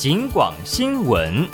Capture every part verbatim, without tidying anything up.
警广新闻。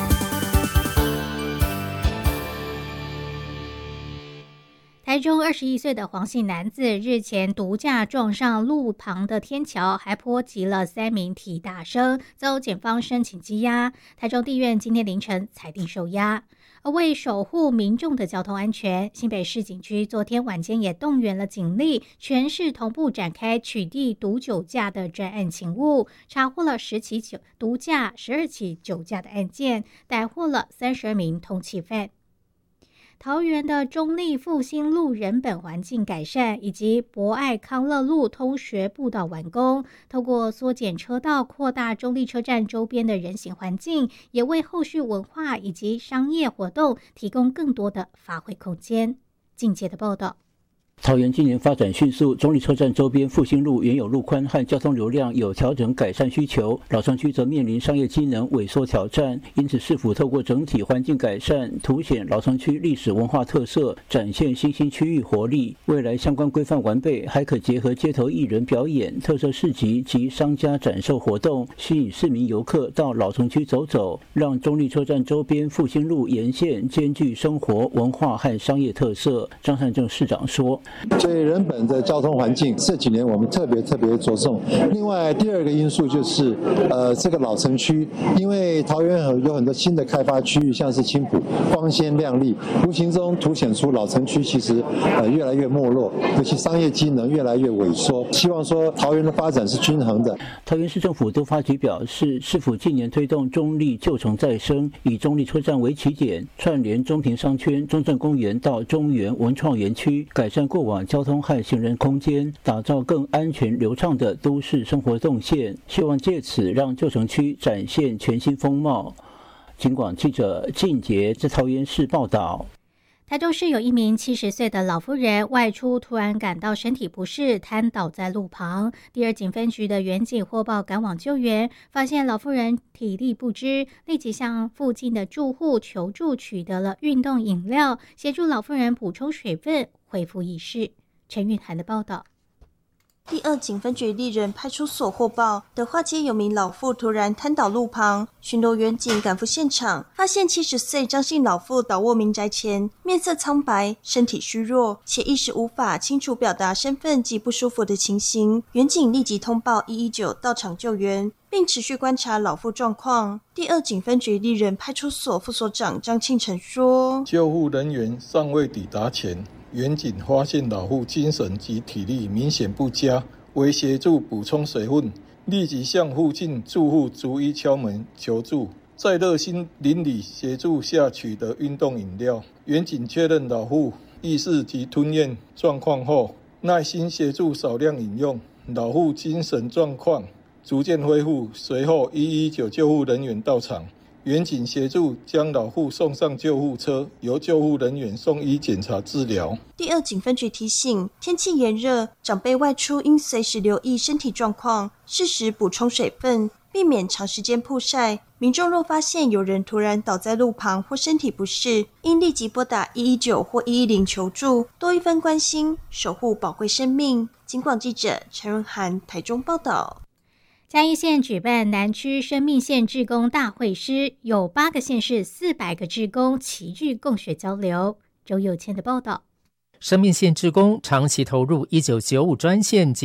台中二十一岁的黄姓男子日前毒驾撞上路旁的天桥，还波及了三名体大生，遭检方申请羁押。台中地院今天凌晨裁定收押。而为守护民众的交通安全，新北市警区昨天晚间也动员了警力，全市同步展开取缔毒酒驾的专案勤务，查获了十起酒毒驾、十二起酒驾的案件，逮获了三十二名通缉犯。桃园的中立复兴路人本环境改善以及博爱康乐路通学步道完工，透过缩减车道、扩大中立车站周边的人行环境，也为后续文化以及商业活动提供更多的发挥空间。境界的报道。 桃园今年发展迅速，中立车站周边复兴路原有路宽和交通流量有调整改善需求，老城区则面临商业机能萎缩挑战，因此市府透过整体环境改善，凸显老城区历史文化特色，展现新兴区域活力。未来相关规范完备，还可结合街头艺人表演、特色市集及商家展售活动，吸引市民游客到老城区走走，让中立车站周边复兴路沿线兼具生活、文化和商业特色。张善政市长说。 所以人本的交通环境这几年我们特别特别着重。另外第二个因素就是，呃，这个老城区，因为桃园有很多新的开发区域，像是青埔，光鲜亮丽，无形中凸显出老城区其实呃越来越没落，尤其商业机能越来越萎缩。希望说桃园的发展是均衡的。 桃园市政府都发局表示，市府近年推动中立旧城再生，以中立车站为起点，串联中平商圈、中正公园到中原文创园区，改善过往交通和行人空间，打造更安全流畅的都市生活动线，希望借此让旧城区展现全新风貌。警广记者靳杰在桃园市报道。 台中市有一名七十岁的老妇人外出，突然感到身体不适，瘫倒在路旁。第二警分局的员警获报赶往救援，发现老妇人体力不支，立即向附近的住户求助，取得了运动饮料，协助老妇人补充水分，恢复意识。陈韵涵的报道。 第二警分局立人派出所获报，德化街有名老妇突然瘫倒路旁，巡逻员警赶赴现场，发现七十岁张姓老妇倒卧民宅前，面色苍白，身体虚弱，且意识无法清楚表达身份及不舒服的情形。员警立即通报一一九到场救援，并持续观察老妇状况。第二警分局立人派出所副所长张庆成说： 救护人员尚未抵达前，员警发现老妇精神及体力明显不佳，为协助补充水分，立即向附近住户逐一敲门求助，在热心邻里协助下取得运动饮料。员警确认老妇意识及吞咽状况后，耐心协助少量饮用，老妇精神状况逐渐恢复，随后一一九救护人员到场，员警协助将老妇送上救护车，由救护人员送医检查治疗。 第二警分局提醒，天气炎热，长辈外出应随时留意身体状况，适时补充水分，避免长时间曝晒。民众若发现有人突然倒在路旁或身体不适，应立即拨打一一九或一一零求助，多一分关心，守护宝贵生命。警广记者陈润涵台中报道。 嘉义县举办南区生命线志工大会师，有八个县市四百个志工齐聚共学交流。周佑谦的报道。 生命线志工长期投入一九九五专线及